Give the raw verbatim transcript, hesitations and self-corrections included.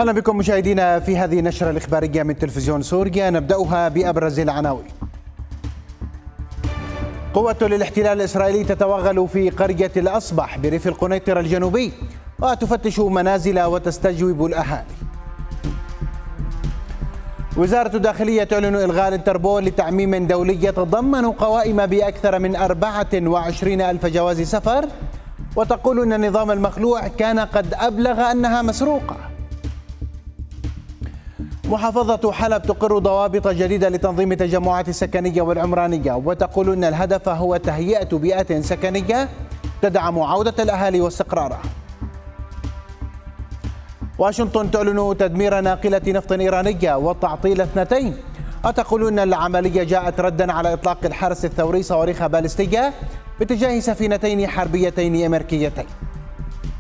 أهلا بكم مشاهدينا في هذه النشرة الإخبارية من تلفزيون سوريا، نبدأها بأبرز العناوين. قوة الاحتلال الإسرائيلي تتوغل في قرية الأصبح بريف القنيطرة الجنوبي وتفتش منازل وتستجوب الأهالي. وزارة الداخلية تعلن إلغاء الانتربول لتعميم دولي يتضمن قوائم بأكثر من أربعة وعشرين ألف جواز سفر، وتقول أن النظام المخلوع كان قد أبلغ أنها مسروقة. محافظة حلب تقر ضوابط جديدة لتنظيم التجمعات السكنية والعمرانية، وتقول أن الهدف هو تهيئة بيئة سكنية تدعم عودة الأهالي واستقرارها. واشنطن تعلن تدمير ناقلة نفط إيرانية وتعطيل اثنتين، وتقول أن العملية جاءت ردا على إطلاق الحرس الثوري صواريخ باليستية باتجاه سفينتين حربيتين أمريكيتين.